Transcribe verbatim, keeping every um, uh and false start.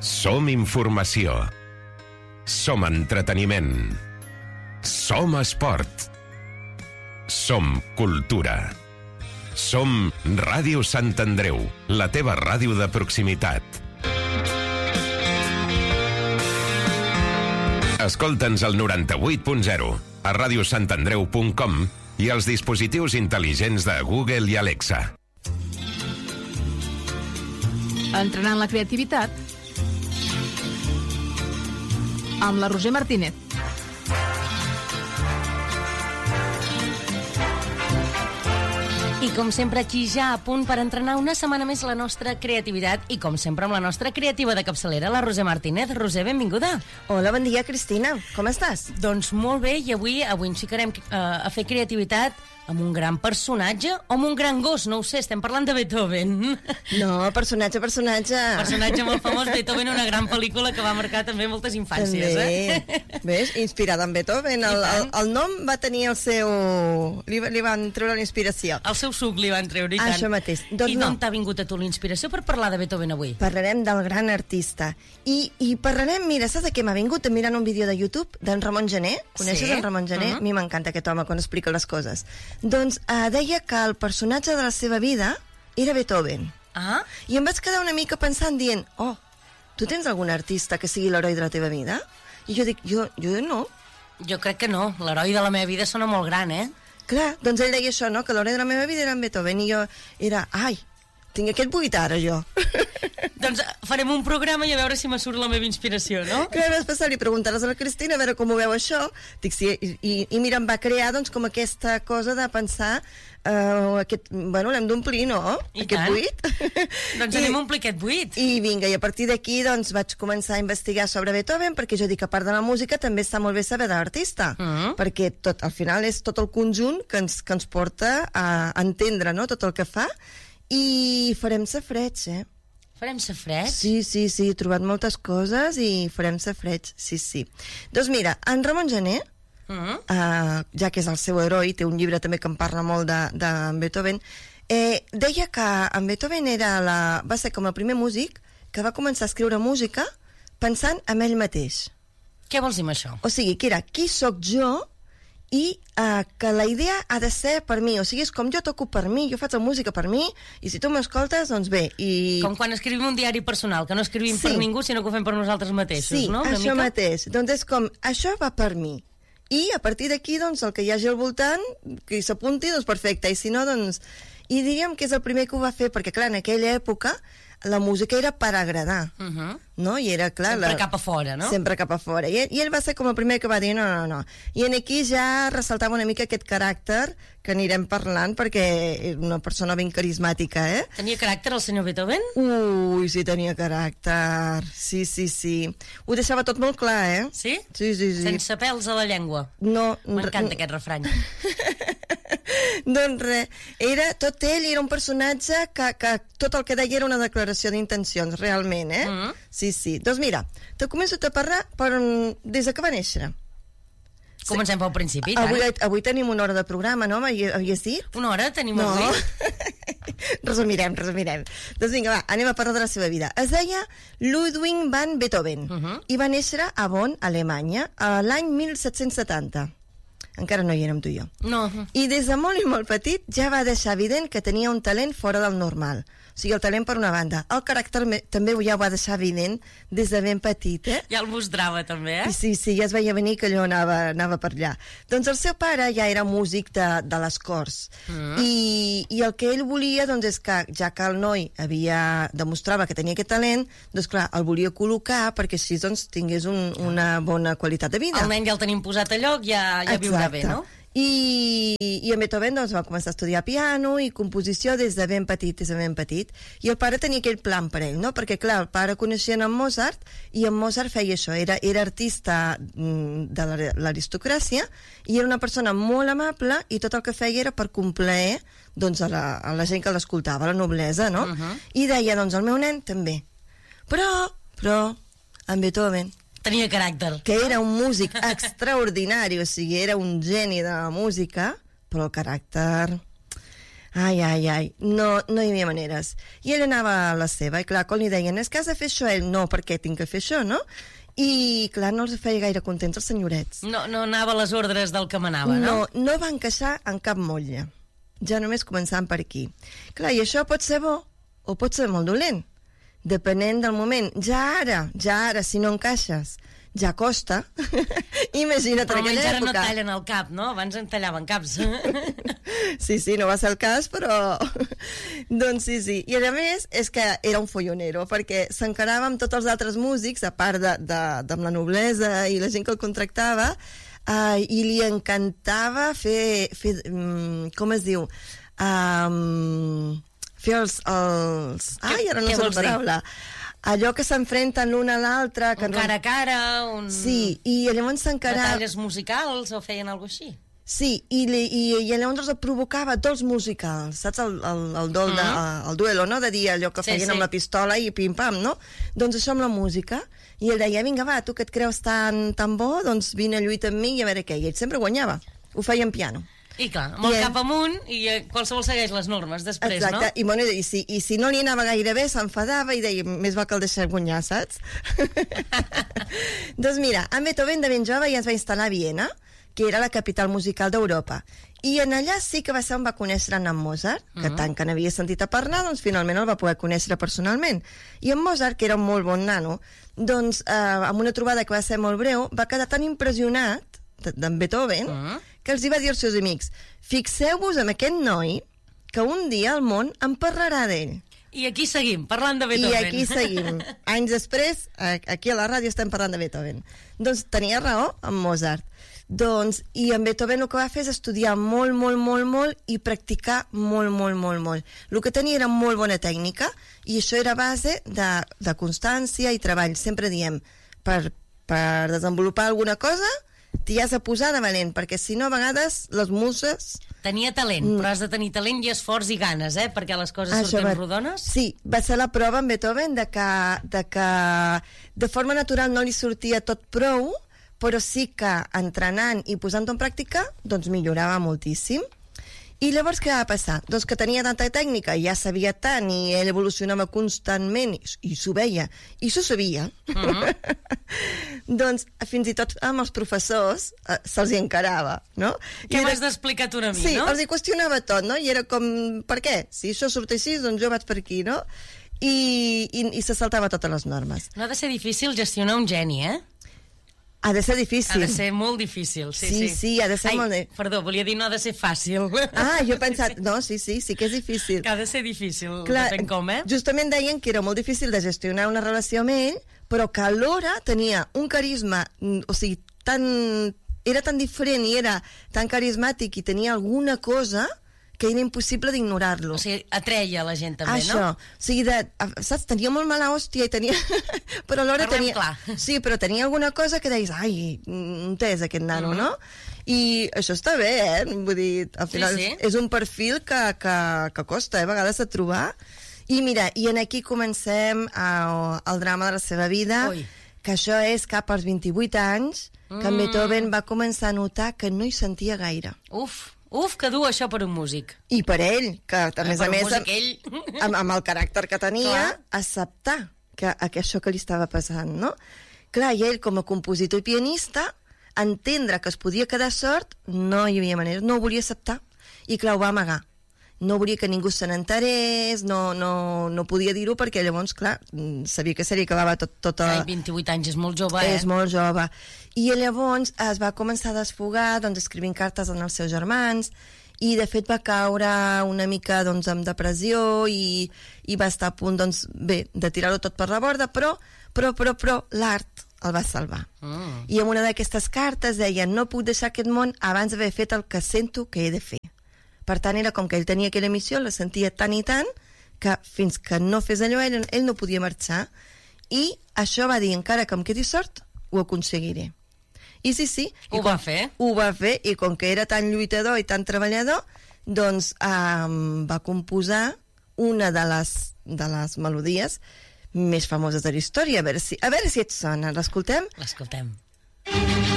Som informació. Som entreteniment. Som esport. Som cultura. Som Ràdio Sant Andreu, la teva ràdio de proximitat. Escolta'ns al noranta-vuit punt zero, a radiosantandreu punt com i als dispositius intel·ligents de Google i Alexa. Entrenant la creativitat amb la Roser Martínez. I com sempre aquí ja a punt per entrenar una setmana més la nostra creativitat i com sempre amb la nostra creativa de capçalera, la Roser Martínez. Roser, benvinguda. Hola, bon dia, Cristina. Com estàs? Doncs molt bé, i avui avui ens ficarem uh, a fer creativitat amb un gran personatge o amb un gran gos, no ho sé, estem parlant de Beethoven. No, personatge, personatge. Personatge molt famós, Beethoven, una gran pel·lícula que va marcar també moltes infàncies. També. Eh? Ves? Inspirada en Beethoven. El, el, el nom va tenir el seu... Li, li van treure la inspiració. El seu suc li van treure, i tant. Això mateix. Doncs I no. d'on t'ha vingut a tu la inspiració per parlar de Beethoven avui? Parlarem del gran artista. I, i parlarem, mira, saps de què m'ha vingut? Mirant un vídeo de YouTube d'en Ramon Gené. Coneixes Sí. en Ramon Gené? Uh-huh. A mi m'encanta aquest home quan explica les coses. Doncs eh, deia que el personatge de la seva vida era Beethoven. Ah? I em vaig quedar una mica pensant dient, oh, tu tens algun artista que sigui l'heroi de la teva vida? I jo dic, jo, jo no. Jo crec que no. L'heroi de la meva vida sona molt gran, eh? Clar, doncs ell deia això, no? Que l'heroi de la meva vida era en Beethoven. I jo era, ai, tinc aquest buit ara, jo. Doncs farem un programa i a veure si me surt la meva inspiració, no? Clar, després li preguntaràs a la Cristina a veure com ho veu això. Dic, sí, i, i, i mira, em va crear doncs, com aquesta cosa de pensar uh, aquest, bueno, l'hem d'omplir, no? I aquest tant. buit. Doncs anem a omplir aquest buit. I vinga, i a partir d'aquí doncs, vaig començar a investigar sobre Beethoven, perquè jo dic que a part de la música també està molt bé saber de l'artista, Mm. perquè tot, al final és tot el conjunt que ens, que ens porta a entendre, no?, tot el que fa, i farem safreig, eh? Farem safreig? Sí, sí, sí, he trobat moltes coses i farem safreig, sí, sí. Doncs mira, en Ramon Gené, Mm. uh, ja que és el seu heroi, té un llibre també que em parla molt de, de Beethoven, eh, deia que en Beethoven era la, va ser com el primer músic que va començar a escriure música pensant en ell mateix. Què vols dir amb això? O sigui, que era qui sóc jo i uh, que la idea ha de ser per mi, o sigui, és com jo toco per mi, jo faig la música per mi, i si tu m'escoltes, doncs bé. I... Com quan escrivim un diari personal, que no escrivim Sí. per ningú, sinó que ho fem per nosaltres mateixos, Sí, no? Una això mica? mateix. Doncs és com, això va per mi. I a partir d'aquí, doncs, el que hi hagi al voltant, que hi s'apunti, doncs perfecte. I si no, doncs... I diríem que és el primer que ho va fer, perquè, clar, en aquella època la música era per agradar, Uh -huh. no? I era, clar... Sempre la... cap a fora, no? Sempre cap a fora. I, I ell va ser com el primer que va dir no, no, no. I en aquí ja ressaltava una mica aquest caràcter que anirem parlant, perquè és una persona ben carismàtica, eh? Tenia caràcter el senyor Beethoven? Ui, sí, tenia caràcter. Sí, sí, sí. Ho deixava tot molt clar, eh? Sí? Sí, sí, sí. Sense pèls a la llengua. No, M'encanta aquest refrany. Doncs res, era tot ell, era un personatge que, que tot el que deia era una declaració d'intencions, realment, eh? Mhm. Sí, sí. Doncs mira, te començo a parlar per on, des de que va néixer. Comencem pel principi, i tant. Avui, avui tenim una hora de programa, no? M'havies havies dit? Una hora tenim No. avui? resumirem, resumirem. Doncs vinga, va, anem a parlar de la seva vida. Es deia Ludwig van Beethoven Mhm. i va néixer a Bonn, Alemanya, a l'any mil set-cents setanta. Encara no hi érem tu i jo. No. I des de molt i molt petit ja va deixar evident que tenia un talent fora del normal. O sigui, el talent per una banda. El caràcter me, també ja ho va deixar evident des de ben petit, eh? Ja el mostrava, també, eh? I sí, sí, ja es veia venir que allò anava, anava per allà. Doncs el seu pare ja era músic de, de les corts. Mm. I, I el que ell volia, doncs, és que, ja que el noi havia, demostrava que tenia aquest talent, doncs, clar, el volia col·locar perquè així, doncs, tingués un, una bona qualitat de vida. El nen ja el tenim posat a lloc, ja, ja viurà bé, no? I, i en Beethoven doncs, va començar a estudiar piano i composició des de ben petit, des de ben petit. I el pare tenia aquell plan per ell, no? Perquè, clar, el pare coneixia en Mozart i en Mozart feia això, era, era artista mm, de la- l'aristocràcia i era una persona molt amable i tot el que feia era per complaer doncs, a, la, a la gent que l'escoltava, a la noblesa, no? Mhm. I deia, doncs, el meu nen també. Però, però, en Beethoven, Tenia caràcter. que era un músic extraordinari, o sigui, era un geni de la música, però el caràcter Ai, ai, ai, no, no hi havia maneres. I ell anava a la seva, i clar, quan li deien, és que has de fer això, ell, no, perquè tinc que fer això, no? I, clar, no els feia gaire contents els senyorets. No, no anava a les ordres del que manava, no? No, no va encaixar en cap motlle. Ja només començant per aquí. Clar, i això pot ser bo o pot ser molt dolent, depenent del moment. Ja ara, ja ara, si no encaixes, ja costa. Imagina't en aquella època. Però no tallen el cap, no? Abans en tallaven caps. Sí, sí, no va ser el cas, però... doncs sí, sí. I a més, és que era un follonero, perquè s'encarava amb tots els altres músics, a part de, de, de la noblesa i la gent que el contractava, uh, i li encantava fer... fer um, com es diu? Um, fer els... els... Ai, ara no sé la paraula. Allò que s'enfrenten l'un a l'altre... Un cara a cara, un... Sí, i llavors s'encarava... Batalles musicals o feien alguna cosa així? Sí, i, li, i, i llavors el provocava dolç musicals, saps? El, el, el, dol de, Mm-hmm. el duelo, no? De dir allò que Sí, feien sí. amb la pistola i pim-pam, no? Doncs això amb la música. I ell deia, vinga, va, tu que et creus tan, tan bo, doncs vine a lluitar amb mi i a veure què. I ell sempre guanyava. Ho feia en piano. I clar, amb el I, cap amunt i eh, qualsevol segueix les normes després, Exacte. no? I, bueno, i, si, i si no li anava gaire bé, s'enfadava i deia, més val que el deixem guanyar, saps? Doncs mira, en Beethoven de ben jove ja es va instal·lar a Viena, que era la capital musical d'Europa. I en allà sí que va ser on va conèixer en Mozart, que Mhm. tant que n'havia sentit a parlar, doncs finalment el va poder conèixer personalment. I en Mozart, que era un molt bon nano, doncs eh, amb una trobada que va ser molt breu, va quedar tan impressionat d'en Beethoven, Mhm. que els hi va dir als seus amics, fixeu-vos en aquest noi, que un dia el món en parlarà d'ell. I aquí seguim, parlant de Beethoven. I aquí seguim. Anys després, aquí a la ràdio estem parlant de Beethoven. Doncs tenia raó amb Mozart. Doncs, i en Beethoven el que va fer és estudiar molt, molt, molt, molt i practicar molt, molt, molt, molt. El que tenia era molt bona tècnica i això era base de, de constància i treball. Sempre diem, per, per desenvolupar alguna cosa t'hi has de posar de valent, perquè si no a vegades les muses... Tenia talent, però has de tenir talent i esforç i ganes, eh? Perquè les coses Això surten va- rodones. Sí, va ser la prova en Beethoven de que, de que de forma natural no li sortia tot prou, però sí que entrenant i posant-ho en pràctica, doncs millorava moltíssim. I llavors què va passar? Doncs que tenia tanta tècnica, ja sabia tant, i ell evolucionava constantment, i, i s'ho veia, i s'ho sabia. Mhm. Doncs fins i tot amb els professors eh, se'ls hi encarava, no? Què I era- m'has d'explicar tu a mi, Sí, no? els hi qüestionava tot, no? I era com, per què? Si això surt així, doncs jo vaig per aquí, no? I, i, i se saltava totes les normes. No ha de ser difícil gestionar un geni, eh? Ha de ser Ha difícil. de ser molt difícil, sí, Sí, sí. sí, ha de ser Ai, molt de- Perdó, volia dir no ha de ser fàcil. Ah, jo he pensat... No, sí, sí, sí que és difícil. Que ha de ser difícil, depèn com, eh? Justament deien que era molt difícil de gestionar una relació amb ell, però que alhora tenia un carisma, mm, o sigui, tan, era tan diferent i era tan carismàtic i tenia alguna cosa que era impossible d'ignorar-lo. O sigui, atreia la gent també, Això, no? o sigui, de, saps, tenia molt mala hòstia i tenia... però alhora Parlem tenia... clar. Sí, però tenia alguna cosa que deies, ai, on és aquest nano, Mhm. no? I això està bé, eh? Vull dir, al Sí, final sí. és un perfil que, que, que costa, eh, a vegades, de trobar. I mira, i en aquí comencem a, el drama de la seva vida, Ui. que això és cap als vint-i-vuit anys, que en Mm. Beethoven va començar a notar que no hi sentia gaire. Uf, uf, que dur això per un músic. I per ell, que a més per a un més, músic, ell... amb, amb el caràcter que tenia, Clar. acceptar que, que això que li estava passant, no? Clar, i ell, com a compositor i pianista, entendre que es podia quedar sort, no hi havia manera, no ho volia acceptar. I clar, ho va amagar. No volia que ningú se n'enterés, no, no, no podia dir-ho perquè llavors, clar, mm, sabia que se li acabava tot, tota... Ai, vint-i-vuit anys és molt jove, eh? És molt jove. I llavors es va començar a desfogar, doncs, escrivint cartes als seus germans, i de fet va caure una mica doncs, amb depressió i, i va estar a punt, doncs, bé, de tirar-ho tot per la borda, però, però, però, però l'art el va salvar. Mm. I en una d'aquestes cartes deia, no puc deixar aquest món abans d'haver fet el que sento que he de fer. Per tant, era com que ell tenia aquella missió, la sentia tant i tant, que fins que no fes allò, ell, ell no podia marxar. I això va dir, encara que em quedi sort, ho aconseguiré. I sí, sí. Ho i com, va fer. Ho va fer, i com que era tan lluitador i tan treballador, doncs um, va composar una de les, de les melodies més famoses de la història. A veure si, a veure si et sona. L'escoltem? L'escoltem.